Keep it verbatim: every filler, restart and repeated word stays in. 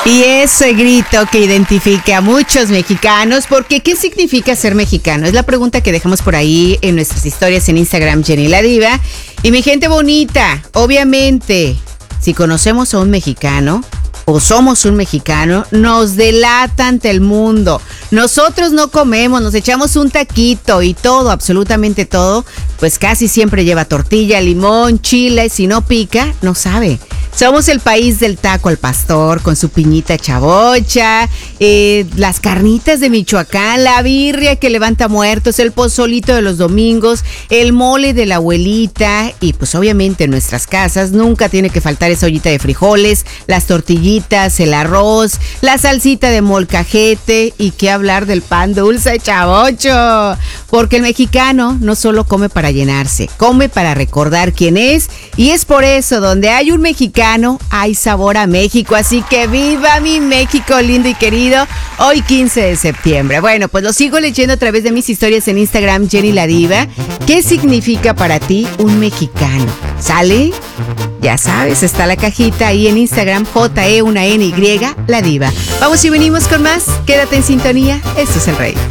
Y ese grito que identifica a muchos mexicanos, porque ¿qué significa ser mexicano? Es la pregunta que dejamos por ahí en nuestras historias en Instagram, Jenny la Diva. Y mi gente bonita, obviamente, si conocemos a un mexicano o somos un mexicano, nos delata ante el mundo. Nosotros no comemos, nos echamos un taquito y todo, absolutamente todo, pues casi siempre lleva tortilla, limón, chile, si no pica, no sabe. Somos el país del taco al pastor, con su piñita chabocha, eh, las carnitas de Michoacán, la birria que levanta muertos, el pozolito de los domingos, el mole de la abuelita y pues obviamente en nuestras casas nunca tiene que faltar esa ollita de frijoles, las tortillitas, el arroz, la salsita de molcajete y qué hablar del pan dulce chabocho. Porque el mexicano no solo come para llenarse, come para recordar quién es y es por eso donde hay un mexicano hay sabor a México, así que viva mi México lindo y querido, hoy quince de septiembre. Bueno, pues lo sigo leyendo a través de mis historias en Instagram, Jenny la Diva. ¿Qué significa para ti un mexicano? ¿Sale? Ya sabes, está la cajita ahí en Instagram, J E una N Y, la Diva. Vamos y venimos con más, quédate en sintonía, esto es El Rey.